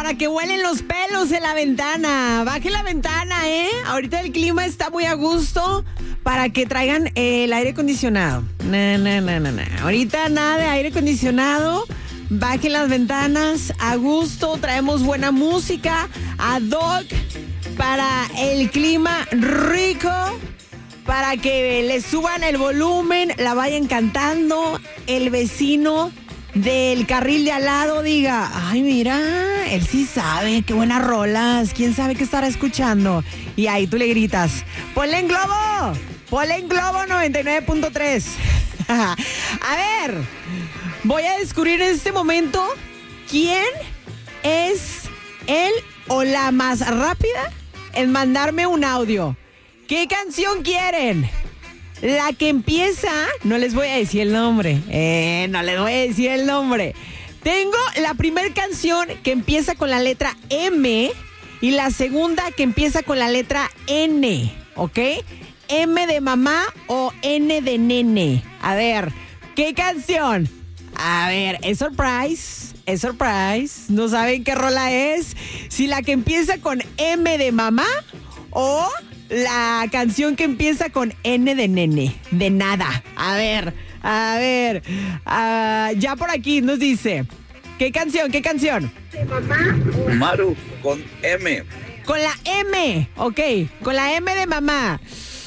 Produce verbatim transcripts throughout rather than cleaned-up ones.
para que huelen los pelos en la ventana. Baje la ventana, ¿eh? Ahorita el clima está muy a gusto para que traigan eh, el aire acondicionado. No, no, no, no, no. Ahorita nada de aire acondicionado. Bajen las ventanas, a gusto, traemos buena música, ad hoc para el clima rico, para que le suban el volumen, la vayan cantando, el vecino del carril de al lado diga, ay, mira, él sí sabe, qué buenas rolas, quién sabe qué estará escuchando. Y ahí tú le gritas, ponle en globo, ponle en globo noventa y nueve punto tres. A ver, voy a descubrir en este momento quién es él o la más rápida en mandarme un audio. ¿Qué canción quieren? La que empieza, no les voy a decir el nombre, eh, no les voy a decir el nombre. Tengo la primera canción que empieza con la letra M y la segunda que empieza con la letra N, ¿ok? M de mamá o N de nene. A ver, ¿qué canción? A ver, es surprise, es surprise. No saben qué rola es. Si la que empieza con M de mamá o la canción que empieza con N de nene, de nada. A ver, a ver. Uh, ya por aquí nos dice, ¿qué canción, qué canción? De mamá. Maru, con M. Con la M, ok, con la M de mamá.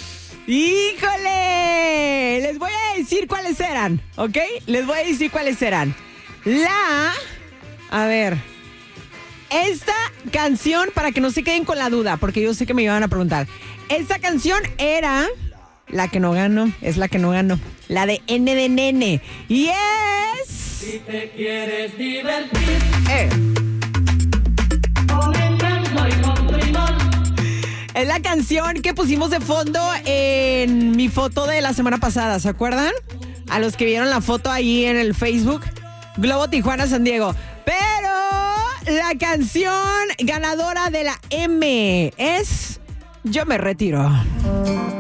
¡Híjole! Les voy a decir cuáles eran, ¿ok? Les voy a decir cuáles eran. La... A ver. Esta canción, para que no se queden con la duda, porque yo sé que me iban a preguntar. Esta canción era... La que no ganó, es la que no ganó. La de N de nene. Y es... Si te quieres divertir... Eh. Con encanto y con primor. Es la canción que pusimos de fondo en mi foto de la semana pasada, ¿se acuerdan? A los que vieron la foto ahí en el Facebook, Globo Tijuana San Diego. Pero la canción ganadora de la M es Yo me retiro.